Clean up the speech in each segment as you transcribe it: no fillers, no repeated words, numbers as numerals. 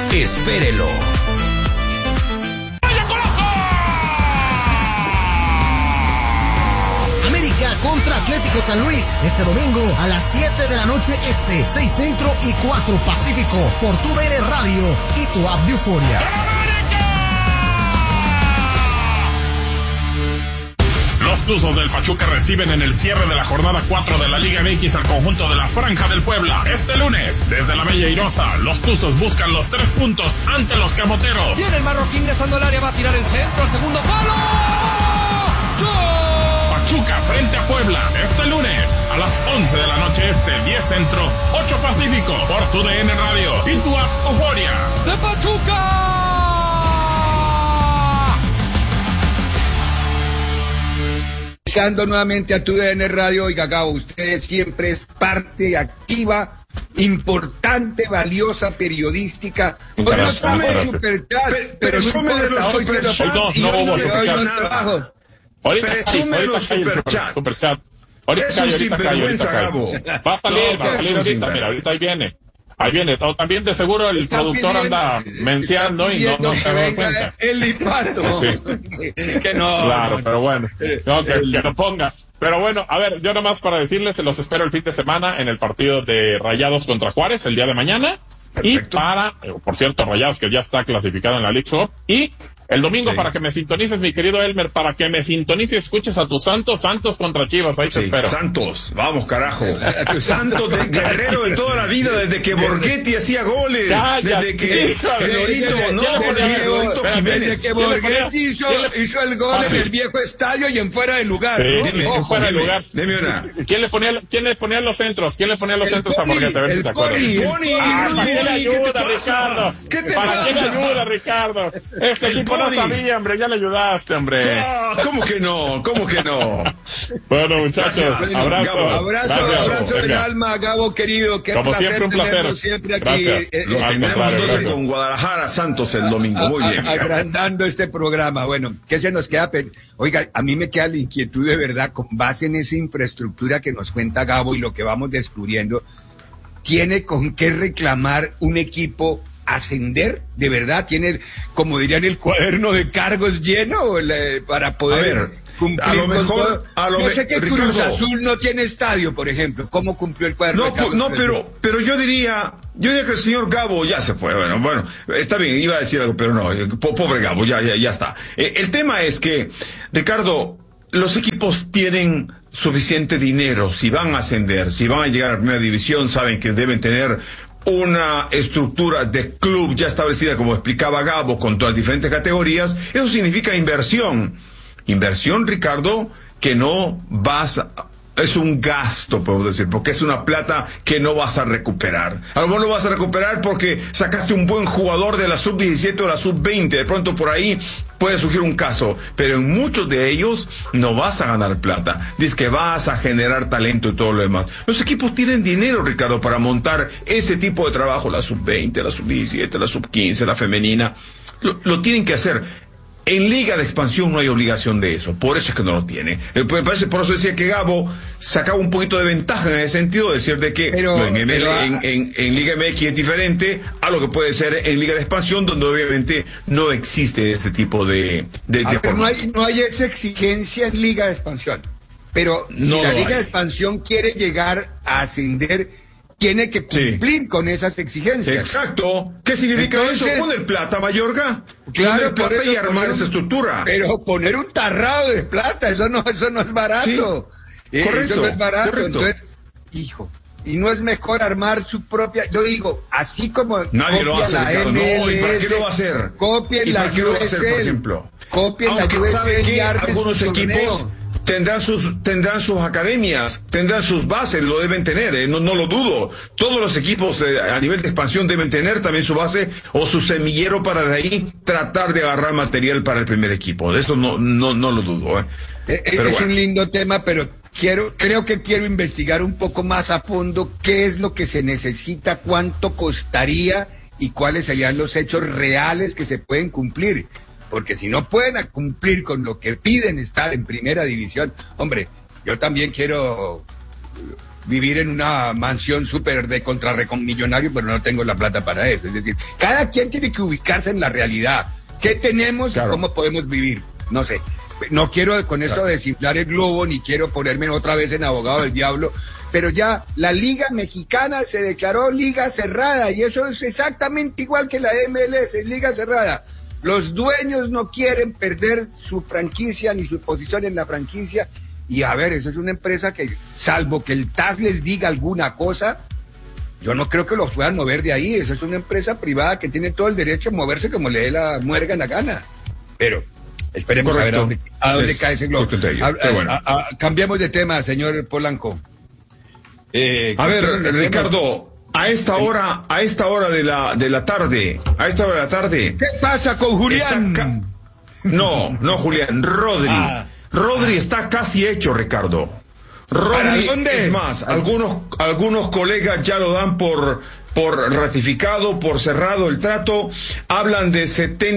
Espérelo. América contra Atlético San Luis, este domingo a las 7 de la noche este, 6 Centro y 4 Pacífico, por TUDN Radio y tu app de Euforia. Los Tuzos del Pachuca reciben en el cierre de la jornada 4 de la Liga MX al conjunto de la Franja del Puebla. Este lunes, desde la Bella Irosa, los Tuzos buscan los 3 puntos ante los Camoteros. Tiene el Marroquín ingresando al área, va a tirar el centro, al segundo palo. ¡Gol! Pachuca frente a Puebla, este lunes, a las 11 de la noche este, 10 Centro, 8 Pacífico, por TUDN Radio y tu app Euforia. ¡De Pachuca! Nuevamente a TUDN Radio. Oiga, Gabo, usted siempre es parte activa, importante, valiosa, periodística. Pero presume de los superchats. No hubo superchat. Ahorita superchat. Ahorita cae. Va a salir ahorita, mira, ahorita ahí viene, también de seguro el productor anda menciando y no se da cuenta. El lipato. Sí. Que no. Claro, pero bueno, no, que lo ponga. Pero bueno, a ver, yo nomás para decirles, los espero el fin de semana en el partido de Rayados contra Juárez el día de mañana. Perfecto. Y por cierto, Rayados que ya está clasificado en la League Cup. Y el domingo, sí, para que me sintonices, mi querido Elmer, para que me sintonices y escuches a tus Santos contra Chivas, ahí te espero. Santos, vamos carajo. Santos de guerrero de toda la vida, desde que Borghetti hacía goles, desde que Lorito Jiménez. Desde que Borghetti hizo el gol en el viejo estadio y en fuera de lugar. Sí, en fuera de lugar. Deme una. ¿Quién le ponía los centros? ¿Quién le ponía los centros a Borghetti? A ver si te acuerdas. ¿Para qué le ayuda, Ricardo? ¿Para qué le ayuda, Ricardo? Este equipo no sabía, hombre, ya le ayudaste, hombre. ¿Cómo que no? Bueno, muchachos, abrazo del alma, Gabo querido. Qué como placer siempre, un placer. Siempre aquí. Lo tenemos con Guadalajara Santos el domingo. Muy bien. Agrandando este programa. Bueno, ¿qué se nos queda? Oiga, a mí me queda la inquietud de verdad, con base en esa infraestructura que nos cuenta Gabo y lo que vamos descubriendo, ¿tiene con qué reclamar un equipo ascender? ¿De verdad tiene, como dirían, el cuaderno de cargos lleno para poder cumplir a lo mejor, con todo? Yo sé que Ricardo, Cruz Azul no tiene estadio, por ejemplo. ¿Cómo cumplió el cuaderno de cargos? No, pero yo diría que el señor Gabo ya se fue. Bueno, está bien, iba a decir algo, pero no, pobre Gabo, ya está. El tema es que, Ricardo, los equipos tienen suficiente dinero. Si van a ascender, si van a llegar a primera división, saben que deben tener una estructura de club ya establecida, como explicaba Gabo, con todas las diferentes categorías. Eso significa inversión, Ricardo, que no es un gasto, podemos decir, porque es una plata que no vas a recuperar. A lo mejor lo vas a recuperar porque sacaste un buen jugador de la sub-17 o la sub-20, de pronto por ahí puede surgir un caso, pero en muchos de ellos no vas a ganar plata. Dices que vas a generar talento y todo lo demás. Los equipos tienen dinero, Ricardo, para montar ese tipo de trabajo, la sub-20, la sub-17, la sub-15, la femenina. Lo tienen que hacer. En Liga de Expansión no hay obligación de eso, por eso es que no lo tiene. Por eso decía que Gabo sacaba un poquito de ventaja en ese sentido, decir de que en Liga MX es diferente a lo que puede ser en Liga de Expansión, donde obviamente no existe ese tipo de no hay esa exigencia en Liga de Expansión, pero si la Liga de Expansión quiere llegar a ascender, tiene que cumplir con esas exigencias. Exacto. ¿Qué significa eso? Poner plata, Mayorga. Claro, poner plata y armar esa estructura. Pero poner un tarrado de plata, eso no es barato. Sí. Correcto. Eso no es barato. Correcto. Entonces, y no es mejor armar su propia, yo digo, así como nadie lo hace, Ricardo. MLS, ¿y para qué lo va a hacer? Copien la USL, por ejemplo. Copien la USL, sabe que algunos equipos torneo. tendrán sus academias, tendrán sus bases, lo deben tener, no lo dudo. Todos los equipos a nivel de expansión deben tener también su base o su semillero para de ahí tratar de agarrar material para el primer equipo. De eso no lo dudo. Pero es un lindo tema, pero creo que quiero investigar un poco más a fondo qué es lo que se necesita, cuánto costaría y cuáles serían los hechos reales que se pueden cumplir. Porque si no pueden cumplir con lo que piden estar en primera división, hombre, yo también quiero vivir en una mansión súper de millonario, pero no tengo la plata para eso. Es decir, cada quien tiene que ubicarse en la realidad. ¿Qué tenemos y cómo podemos vivir? No sé. No quiero con esto desinflar el globo, ni quiero ponerme otra vez en abogado del diablo, pero ya la Liga Mexicana se declaró liga cerrada, y eso es exactamente igual que la MLS, liga cerrada. Los dueños no quieren perder su franquicia ni su posición en la franquicia, y a ver, eso es una empresa que, salvo que el TAS les diga alguna cosa, yo no creo que los puedan mover de ahí. Eso es una empresa privada que tiene todo el derecho a moverse como le dé la muerga en la gana. Pero esperemos a ver a dónde cae ese globo. Cambiamos de tema, señor Polanco. A ver, Ricardo, a esta hora de la tarde, ¿qué pasa con Julián? No, Julián, Rodri. Rodri está casi hecho, Ricardo. Rodri, es más, algunos colegas ya lo dan por ratificado, por cerrado el trato. Hablan de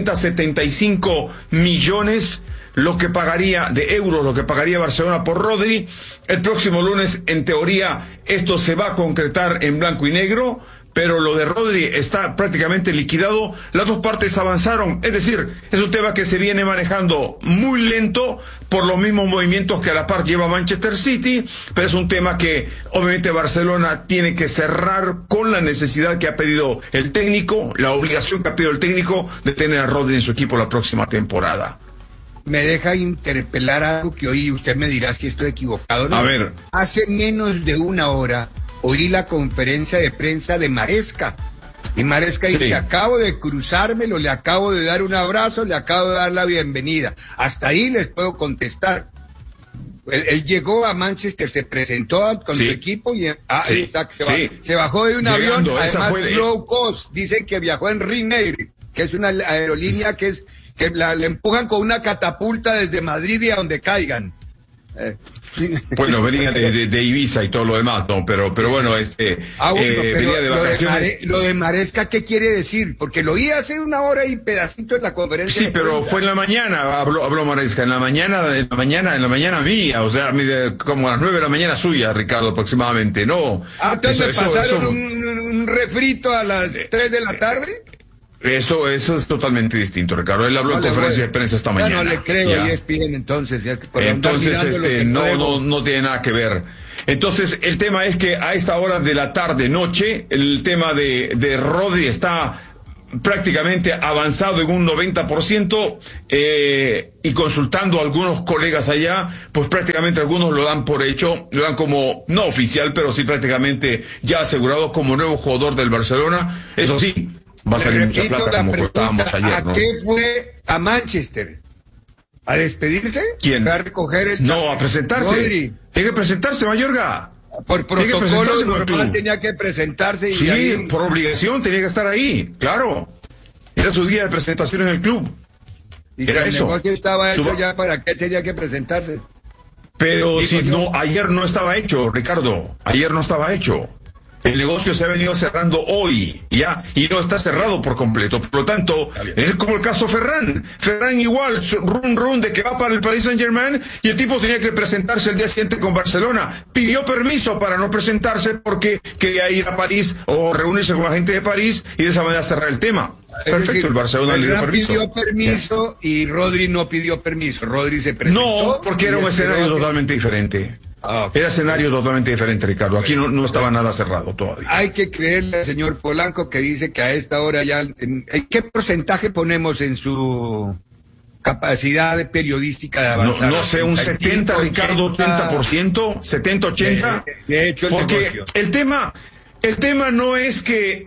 75 millones lo que pagaría Barcelona por Rodri. El próximo lunes, en teoría, esto se va a concretar en blanco y negro, pero lo de Rodri está prácticamente liquidado. Las dos partes avanzaron, es decir, es un tema que se viene manejando muy lento por los mismos movimientos que a la par lleva Manchester City, pero es un tema que obviamente Barcelona tiene que cerrar con la necesidad que ha pedido el técnico, la obligación que ha pedido el técnico de tener a Rodri en su equipo la próxima temporada. Me deja interpelar algo que hoy usted me dirá si estoy equivocado, ¿no? A ver. Hace menos de una hora oí la conferencia de prensa de Maresca. Y Maresca dice, acabo de cruzármelo, le acabo de dar un abrazo, le acabo de dar la bienvenida. Hasta ahí les puedo contestar. Él llegó a Manchester, se presentó con su equipo y se bajó de un avión, además low cost. Dicen que viajó en Ryanair, que es una aerolínea que le empujan con una catapulta desde Madrid y a donde caigan. Bueno, venía de Ibiza y todo lo demás, ¿no? Pero bueno, venía de vacaciones. Lo de Maresca, ¿qué quiere decir? Porque lo oí hace una hora y pedacito en la conferencia. Sí, pero fue en la mañana, habló Maresca, en la mañana mía, o sea, como a las 9 de la mañana suya, Ricardo, aproximadamente, ¿no? Entonces pasaron un refrito a las 3 de la tarde. Eso es totalmente distinto, Ricardo. Él habló en conferencia de prensa esta mañana. No le creo, y ESPN entonces. No tiene nada que ver. Entonces, el tema es que a esta hora de la tarde, noche, el tema de Rodri está prácticamente avanzado en un 90%, y consultando a algunos colegas allá, pues prácticamente algunos lo dan por hecho, lo dan como, no oficial, pero sí prácticamente ya asegurado como nuevo jugador del Barcelona. Eso sí, va a salir mucha plata, como contábamos ayer, ¿no? ¿A qué fue a Manchester? ¿A despedirse? ¿Quién? ¿A recoger el... No, a presentarse. Rodri. Tiene que presentarse, Mayorga. Por protocolo normal tenía que presentarse. Y sí, por obligación tenía que estar ahí, claro. Era su día de presentación en el club. Y era eso. El negocio estaba hecho ya, ¿para qué tenía que presentarse? Pero si no, ayer no estaba hecho, Ricardo. Ayer no estaba hecho. El negocio se ha venido cerrando hoy, ya, y no está cerrado por completo. Por lo tanto, es como el caso Ferran. Ferran igual, run de que va para el Paris Saint-Germain, y el tipo tenía que presentarse el día siguiente con Barcelona. Pidió permiso para no presentarse porque quería ir a París o reunirse con la gente de París y de esa manera cerrar el tema. Perfecto, el Barcelona le dio permiso. Pidió permiso y Rodri no pidió permiso. Rodri se presentó. No, porque era un escenario totalmente diferente. Era escenario totalmente diferente, Ricardo. Aquí no estaba nada cerrado todavía. Hay que creerle al señor Polanco que dice que a esta hora ya... ¿Qué porcentaje ponemos en su capacidad periodística de avanzar? No sé, un 70, Ricardo, 80%, 70, 80. De hecho, porque el tema no es que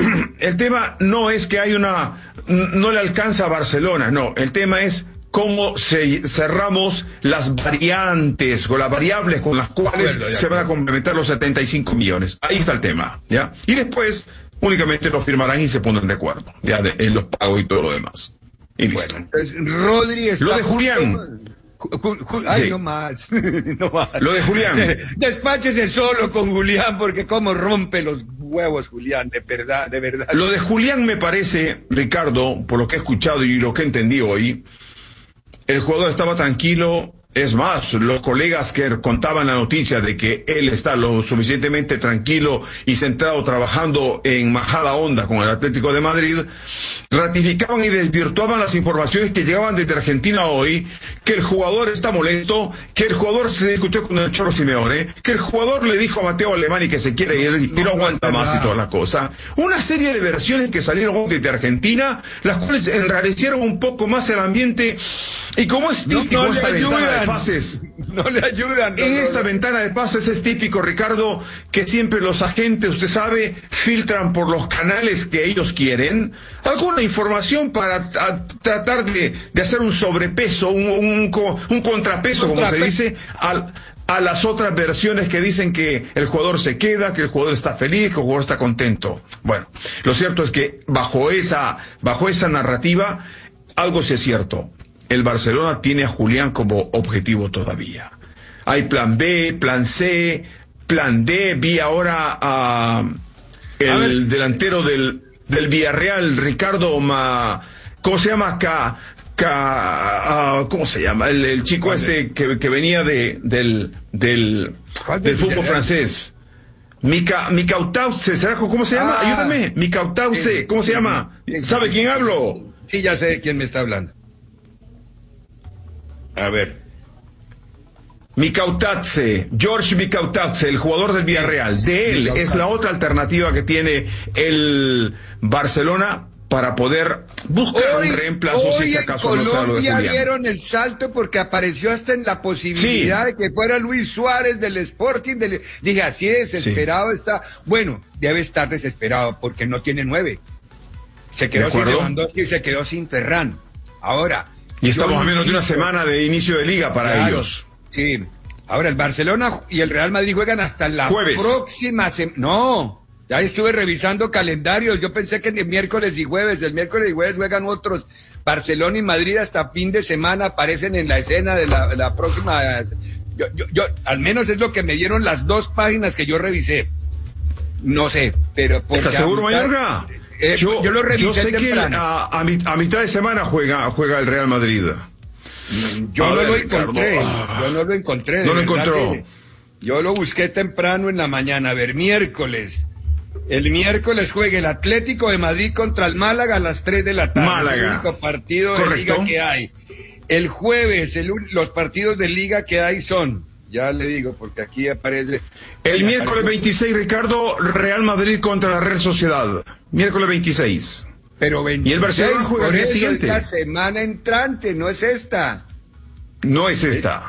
hay no le alcanza a Barcelona, no. El tema es cómo cerramos las variantes o las variables con las cuales se van a complementar los 75 millones. Ahí está el tema, ¿ya? Y después únicamente lo firmarán y se pondrán de acuerdo, ya, en los pagos y todo lo demás. Y listo. Bueno, entonces, Rodri está... Lo de Julián. Ay, sí. no más. No más. Lo de Julián. Despáchese solo con Julián, porque cómo rompe los huevos Julián, de verdad. Lo de Julián me parece, Ricardo, por lo que he escuchado y lo que entendí hoy, el jugador estaba tranquilo, Es más, los colegas que contaban la noticia de que él está lo suficientemente tranquilo y centrado trabajando en majada onda con el Atlético de Madrid, ratificaban y desvirtuaban las informaciones que llegaban desde Argentina hoy, que el jugador está molesto, que el jugador se discutió con el Cholo Simeone, que el jugador le dijo a Mateo Alemani que se quiere ir y no aguanta más y toda la cosa. Una serie de versiones que salieron hoy desde Argentina, las cuales enrarecieron un poco más el ambiente, y como es típico esta ventana de pases, no le ayudan. Esta ventana de pases es típico, Ricardo, que siempre los agentes, usted sabe, filtran por los canales que ellos quieren alguna información para tratar de hacer un sobrepeso, un contrapeso, como se dice, a las otras versiones que dicen que el jugador se queda, que el jugador está feliz, que el jugador está contento. Bueno, lo cierto es que bajo esa narrativa, algo sí es cierto. El Barcelona tiene a Julián como objetivo todavía. Hay plan B, plan C, plan D. Vi ahora a el delantero del Villarreal, Ricardo ¿cómo se llama? ¿Cómo se llama? El chico que venía del fútbol francés. Micautause, ¿cómo se llama? Ayúdame. Micautause, ¿cómo se llama? ¿Sabe quién hablo? Sí, ya sé de quién me está hablando. A ver. George Micautause, el jugador del Villarreal. De él es la otra alternativa que tiene el Barcelona para poder buscar un reemplazo si que acaso no sea lo de Julián. Dieron el salto porque apareció hasta en la posibilidad de que fuera Luis Suárez del Sporting. Dije, así desesperado está. Bueno, debe estar desesperado porque no tiene 9. Se quedó sin Lewandowski y se quedó sin Ferran. Ahora... Y estamos a menos de una semana de inicio de liga para ellos. Sí. Ahora el Barcelona y el Real Madrid juegan hasta la próxima semana. No, ya estuve revisando calendarios. Yo pensé que de miércoles y jueves. El miércoles y jueves juegan otros. Barcelona y Madrid hasta fin de semana aparecen en la escena de la próxima. Yo al menos es lo que me dieron las 2 páginas que yo revisé. No sé, pero ¿estás seguro, Mayorga? Yo lo revisé. Yo sé temprano. Que a mitad de semana juega el Real Madrid. Yo no lo encontré. No lo encontró. Yo lo busqué temprano en la mañana. A ver, miércoles. El miércoles juega el Atlético de Madrid contra el Málaga a las 3 de la tarde. Málaga. Es el único partido de liga que hay. El jueves, los partidos de liga que hay son... Ya le digo, porque aquí aparece... El miércoles 26, Ricardo, Real Madrid contra la Real Sociedad. Miércoles 26. Pero 26, y el Barcelona juega el día siguiente. Es la semana entrante, no es esta. No es esta.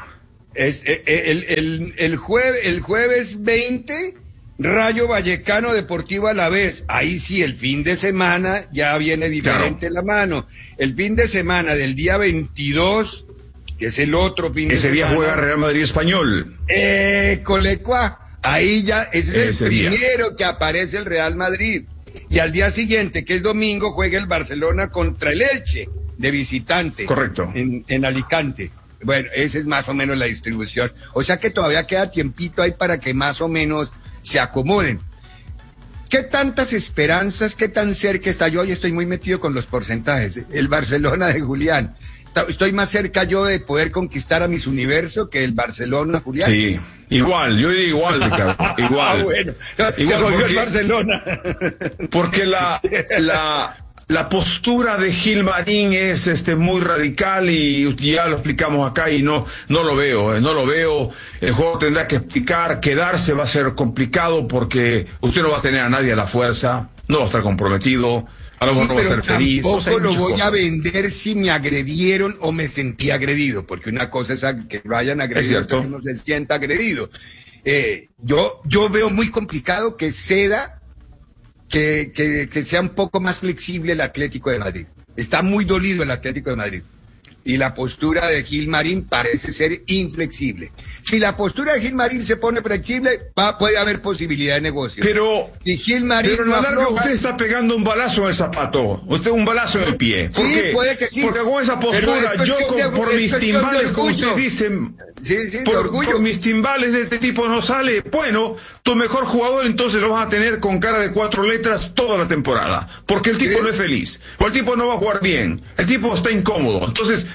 El jueves 20, Rayo Vallecano Deportivo Alavés. Ahí sí, el fin de semana ya viene diferente la mano. El fin de semana del día 22... que es el otro fin de semana. Ese día juega Real Madrid Español. Colecua. Ahí ya, ese es el primero que aparece el Real Madrid. Y al día siguiente, que es domingo, juega el Barcelona contra el Elche, de visitante. Correcto. En Alicante. Bueno, esa es más o menos la distribución. O sea que todavía queda tiempito ahí para que más o menos se acomoden. ¿Qué tantas esperanzas, qué tan cerca está? Yo hoy estoy muy metido con los porcentajes. El Barcelona de Julián. Estoy más cerca yo de poder conquistar a Miss Universo que el Barcelona, Julián. Sí, igual, yo digo igual, Ricardo, igual. Bueno, se jodió el Barcelona. Porque la postura de Gilmarín es muy radical y ya lo explicamos acá y no lo veo. El juego tendrá que explicar, quedarse va a ser complicado porque usted no va a tener a nadie a la fuerza, no va a estar comprometido. A lo mejor no va a ser feliz. Tampoco lo voy a vender si me agredieron o me sentí agredido, porque una cosa es que lo hayan agredido, que uno se sienta agredido. Yo veo muy complicado que ceda, que sea un poco más flexible el Atlético de Madrid. Está muy dolido el Atlético de Madrid. Y la postura de Gilmarín parece ser inflexible. Si la postura de Gilmarín se pone flexible, puede haber posibilidad de negocio. Pero la larga usted está pegando un balazo en el zapato. Usted un balazo en el pie. ¿Por qué? Puede que sí. Porque con esa postura, por mis timbales, como ustedes dicen, por mis timbales de este tipo no sale. Bueno, tu mejor jugador entonces lo vas a tener con cara de 4 letras toda la temporada. Porque el tipo no es feliz. O el tipo no va a jugar bien. El tipo está incómodo. Entonces,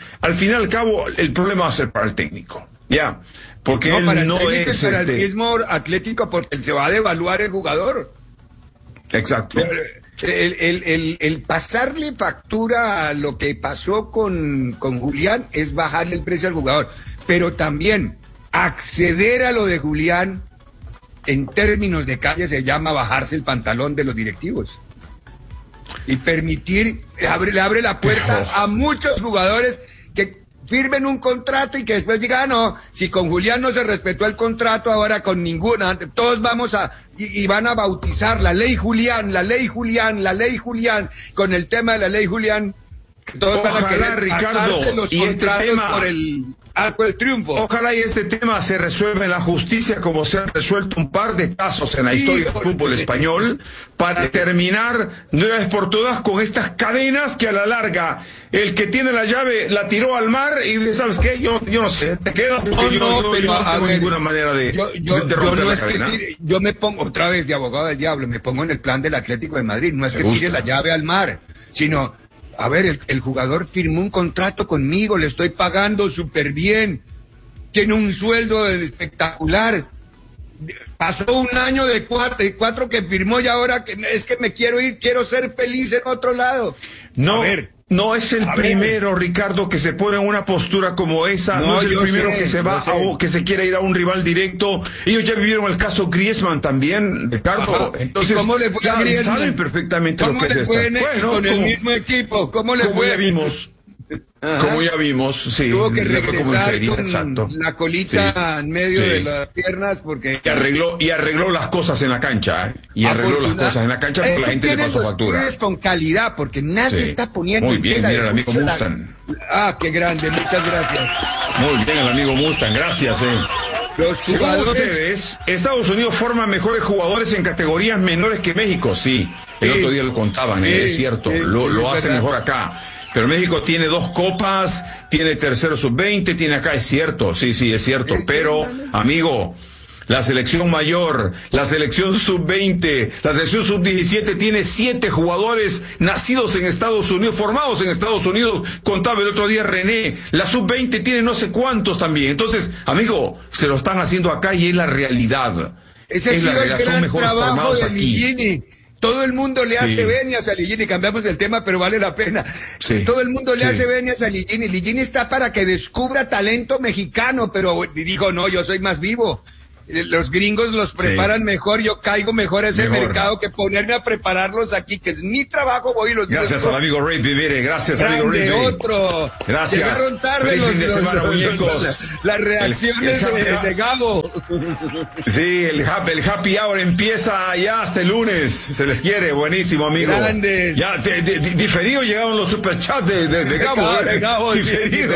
al fin y al cabo, el problema va a ser para el técnico. Ya. Porque no, él para el no técnico es para el mismo Atlético, porque se va a devaluar el jugador. Exacto. El pasarle factura a lo que pasó con Julián es bajarle el precio al jugador, pero también acceder a lo de Julián en términos de calle se llama bajarse el pantalón de los directivos y permitir, le abre la puerta a muchos jugadores que firmen un contrato y que después digan, no, si con Julián no se respetó el contrato, ahora con ninguna, todos vamos y van a bautizar la ley Julián, con el tema de la ley Julián, todos ojalá, van a querer Ricardo, los y contratos este tema, por el arco del triunfo. Ojalá y este tema se resuelva en la justicia como se han resuelto un par de casos en la historia del fútbol español, para terminar de una vez por todas con estas cadenas que a la larga el que tiene la llave la tiró al mar y dice, ¿sabes qué? Yo no sé, te quedas porque yo no tengo ninguna manera de romper la cadena. Yo me pongo otra vez de abogado del diablo, me pongo en el plan del Atlético de Madrid, no es que tire la llave al mar, sino, a ver, el jugador firmó un contrato conmigo, le estoy pagando súper bien, tiene un sueldo espectacular, pasó un año de cuatro que firmó y ahora es que me quiero ir, quiero ser feliz en otro lado. No, a ver, no es el primero, Ricardo, que se pone en una postura como esa. No es el primero que se va o que se quiere ir a un rival directo. Ellos ya vivieron el caso Griezmann también, Ricardo. Ajá. Entonces, ¿cómo le fue a Griezmann? Saben perfectamente lo que es esto. Bueno, con el mismo equipo, ¿cómo le fue? Ya vimos. Como ya vimos, sí. Tuvo que regresar feria, con exacto. la colita en medio de las piernas porque... Y arregló las cosas en la cancha, ¿eh? Y arregló las cosas en la cancha porque la gente le pasó factura. Con calidad, porque nadie está poniendo... Muy bien, mira el amigo Mustang. Qué grande, muchas gracias. Muy bien el amigo Mustang, gracias, Los según ustedes, Estados Unidos forma mejores jugadores en categorías menores que México, sí. El otro día lo contaban, es cierto, lo hace mejor acá. Pero México tiene 2 copas, tiene tercero sub-20, tiene acá, es cierto, sí, es cierto. Pero, amigo, la selección mayor, la selección sub-20, la selección sub-17 tiene 7 jugadores nacidos en Estados Unidos, formados en Estados Unidos, contaba el otro día René. La sub-20 tiene no sé cuántos también. Entonces, amigo, se lo están haciendo acá y es la realidad. Ese es el gran trabajo de Ligini. Todo el mundo le hace venias a Ligini, cambiamos el tema, pero vale la pena. Todo el mundo le hace venias a Ligini. Ligini está para que descubra talento mexicano, pero digo, no, yo soy más vivo. Los gringos los preparan mejor, yo caigo mejor a ese mercado que ponerme a prepararlos aquí, que es mi trabajo, voy y los gracias al amigo Ray Vivere, gracias amigo Ray Vivere. Otro. Gracias. Feliz fin de semana, muñecos. Las reacciones de Gabo. Sí, el happy hour empieza ya hasta el lunes, se les quiere, buenísimo amigo. Grandes. Ya, diferido llegaron los superchats de Gabo. De Gabo, diferido.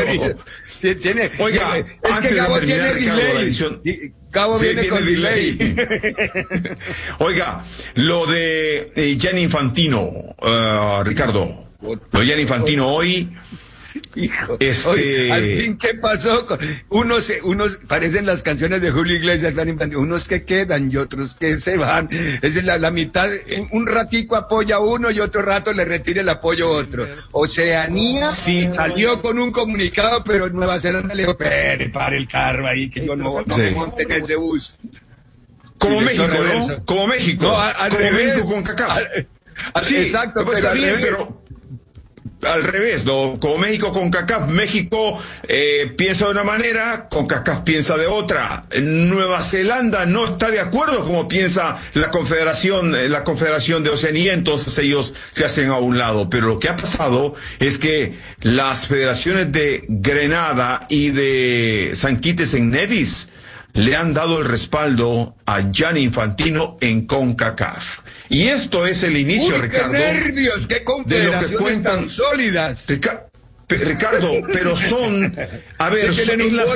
Oiga, es que Gabo tiene delay. Gabo viene con delay. Oiga, lo de Gianni Infantino, Ricardo. Lo de Gianni Infantino hoy. Hijo, oye, al fin, ¿qué pasó? Unos parecen las canciones de Julio Iglesias, unos que quedan y otros que se van. Es la mitad, un ratico apoya uno y otro rato le retira el apoyo a otro. Oceanía salió con un comunicado, pero Nueva Zelanda le dijo, para el carro ahí, que yo no me monte en ese bus. Como México, ¿no? Como México. No, al revés. México con CACAF. Sí, exacto, pues pero está bien, pero... Al revés, ¿no? Como México con CACAF, México piensa de una manera, con CACAF piensa de otra. Nueva Zelanda no está de acuerdo como piensa la Confederación de Oceanía, entonces ellos se hacen a un lado. Pero lo que ha pasado es que las federaciones de Grenada y de San Kitts and Nevis le han dado el respaldo a Gianni Infantino en CONCACAF. Y esto es el inicio, Ricardo. ¡Qué nervios! ¡Qué confederaciones tan sólidas! Ricardo, pero son, a ver, es la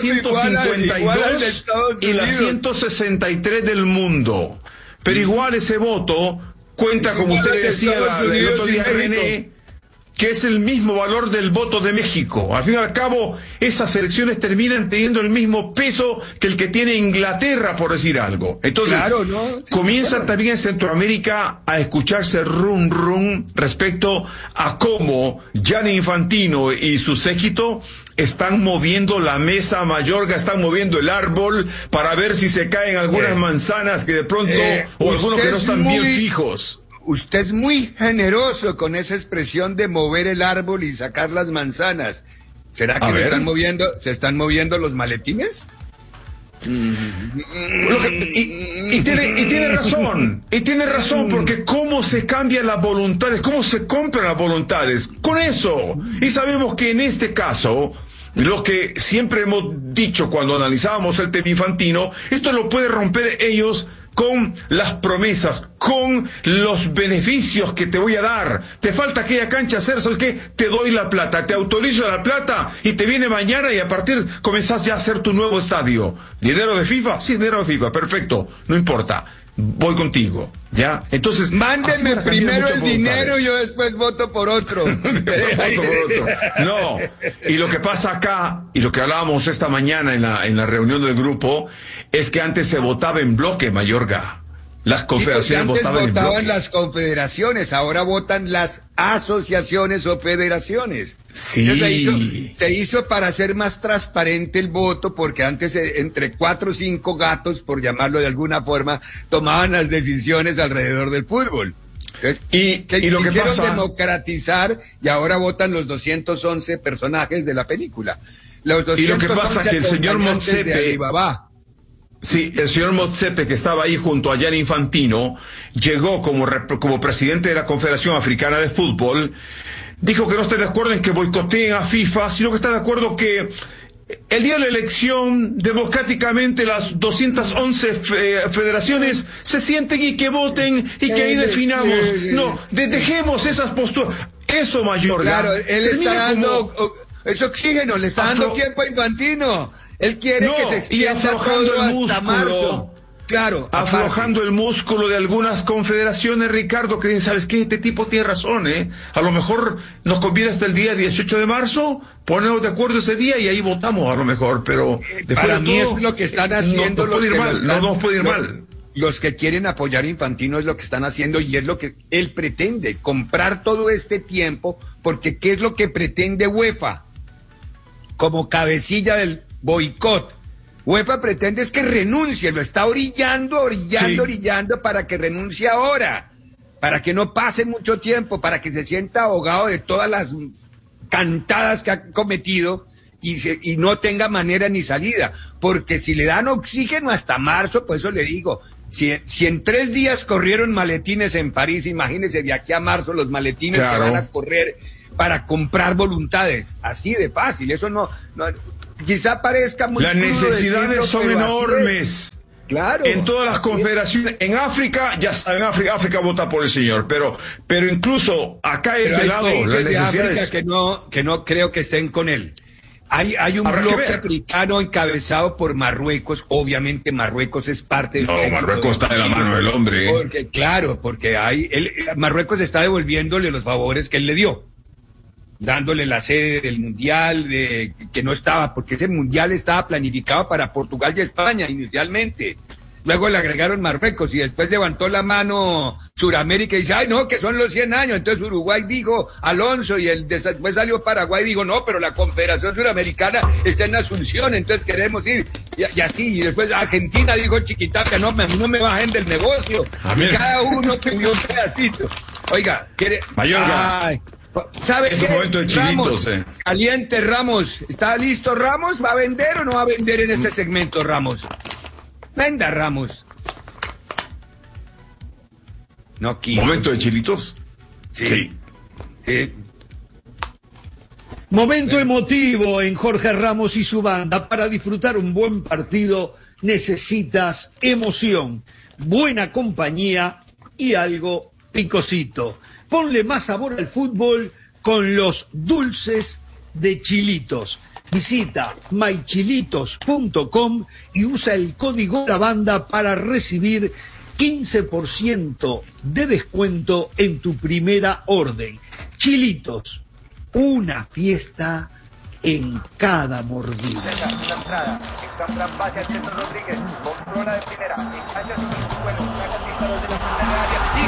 152 y la 163 del mundo. Pero igual ese voto cuenta, como usted decía el otro día, René, que es el mismo valor del voto de México. Al fin y al cabo, esas elecciones terminan teniendo el mismo peso que el que tiene Inglaterra, por decir algo. Entonces, claro, ¿no? comienza también en Centroamérica a escucharse rum rum respecto a cómo Gianni Infantino y su séquito están moviendo la mesa, Mayorga, están moviendo el árbol para ver si se caen algunas manzanas que de pronto, o algunos que no están bien fijos. Usted es muy generoso con esa expresión de mover el árbol y sacar las manzanas. ¿Será que se están moviendo los maletines? Y tiene razón, porque cómo se cambian las voluntades, cómo se compran las voluntades, con eso. Y sabemos que en este caso, lo que siempre hemos dicho cuando analizábamos el tema Infantino, esto lo puede romper ellos con las promesas, con los beneficios que te voy a dar. Te falta aquella cancha hacer, ¿sabes qué? Te doy la plata, te autorizo la plata y te viene mañana y a partir comenzás ya a hacer tu nuevo estadio. ¿Dinero de FIFA? Sí, dinero de FIFA, perfecto, no importa. Voy contigo, ¿ya? Entonces, mándeme primero el dinero y yo después voto por otro. No, y lo que pasa acá, y lo que hablábamos esta mañana en la reunión del grupo, es que antes se votaba en bloque, Mayorga. Las confederaciones votaban en bloque. Votaban las confederaciones, ahora votan las asociaciones o federaciones. Sí. Se hizo para hacer más transparente el voto, porque antes entre 4 o 5 gatos, por llamarlo de alguna forma, tomaban las decisiones alrededor del fútbol. Entonces, y lo que pasa, democratizar, y ahora votan los 211 personajes de la película. Y lo que pasa es que el señor Motsepe, sí, el señor Motsepe, que estaba ahí junto a Gianni Infantino, llegó como presidente de la Confederación Africana de Fútbol, dijo que no está de acuerdo en que boicoteen a FIFA, sino que está de acuerdo que el día de la elección, democráticamente, las 211 federaciones se sienten y que voten y que ahí definamos. No, dejemos esas posturas. Eso, Mayorga. Claro, él está dando ese oxígeno, le está dando tiempo a Infantino. Él quiere que se extienda aflojando todo el músculo, hasta marzo. Claro, aflojando el músculo de algunas confederaciones, Ricardo, que dicen, ¿sabes qué? Este tipo tiene razón, ¿eh? A lo mejor nos conviene hasta el día 18 de marzo, ponemos de acuerdo ese día y ahí votamos a lo mejor, pero después para de mí todo, es lo que están haciendo. No nos puede ir mal. Los que quieren apoyar a Infantino es lo que están haciendo y es lo que él pretende, comprar todo este tiempo, porque ¿qué es lo que pretende UEFA? Como cabecilla del boicot. UEFA pretende es que renuncie, lo está orillando para que renuncie ahora, para que no pase mucho tiempo, para que se sienta ahogado de todas las cantadas que ha cometido y no tenga manera ni salida, porque si le dan oxígeno hasta marzo, pues eso le digo, si en 3 días corrieron maletines en París, imagínense de aquí a marzo los maletines que van a correr para comprar voluntades, así de fácil, eso no quizá parezca muy las necesidades son enormes. Claro. En todas las confederaciones, en África, ya saben, África vota por el señor, pero incluso acá de este lado, las necesidades que no creo que estén con él. Hay un bloque africano encabezado por Marruecos, obviamente Marruecos es parte del... No, Marruecos está de la mano del hombre. Porque Marruecos está devolviéndole los favores que él le dio, dándole la sede del mundial, que no estaba, porque ese mundial estaba planificado para Portugal y España inicialmente. Luego le agregaron Marruecos y después levantó la mano Suramérica y dice, ay no, que son los 100 años. Entonces Uruguay dijo Alonso y después salió Paraguay y dijo, no, pero la Confederación Suramericana está en Asunción, entonces queremos ir. Y así, y después Argentina dijo Chiquitapia, no, a mí no me bajen del negocio. Y cada uno pidió un pedacito. Oiga, Mayorga. ¿Sabe qué? Momento de chilitos, Caliente, Ramos. ¿Está listo, Ramos? ¿Va a vender o no va a vender en este segmento, Ramos? Venda, Ramos. No quiso. ¿Momento de chilitos? Sí. Momento emotivo en Jorge Ramos y su banda. Para disfrutar un buen partido necesitas emoción, buena compañía y algo picosito. Ponle más sabor al fútbol con los dulces de Chilitos. Visita mychilitos.com y usa el código La Banda para recibir 15% de descuento en tu primera orden. Chilitos, una fiesta en cada mordida. La entrada, Cambrán pase al centro Rodríguez, controla de primera, engancha su vuelo, saca el disparo de la frente del área y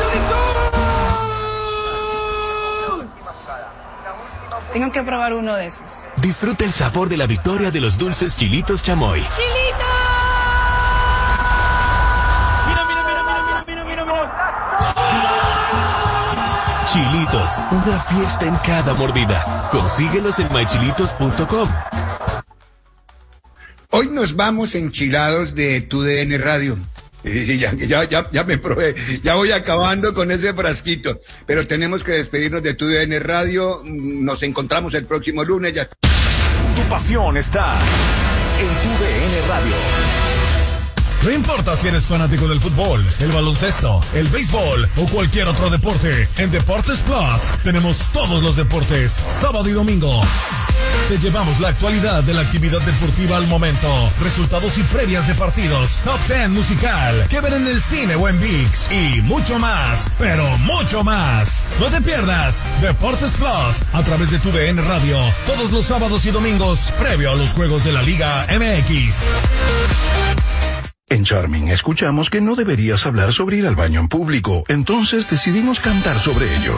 gol. Tengo que probar uno de esos. Disfruta el sabor de la victoria de los dulces Chilitos Chamoy. ¡Chilitos! Chilitos, una fiesta en cada mordida. Consíguelos en mychilitos.com. Hoy nos vamos enchilados de TUDN Radio. Ya me probé, ya voy acabando con ese frasquito, pero tenemos que despedirnos de TUDN Radio. Nos encontramos el próximo lunes. Ya. Tu pasión está en TUDN Radio. No importa si eres fanático del fútbol, el baloncesto, el béisbol o cualquier otro deporte, en Deportes Plus tenemos todos los deportes, sábado y domingo. Te llevamos la actualidad de la actividad deportiva al momento, resultados y previas de partidos, top 10 musical, que ver en el cine o en ViX y mucho más, pero mucho más. No te pierdas Deportes Plus a través de TUDN Radio, todos los sábados y domingos, previo a los juegos de la Liga MX. En Charming escuchamos que no deberías hablar sobre ir al baño en público, entonces decidimos cantar sobre ello.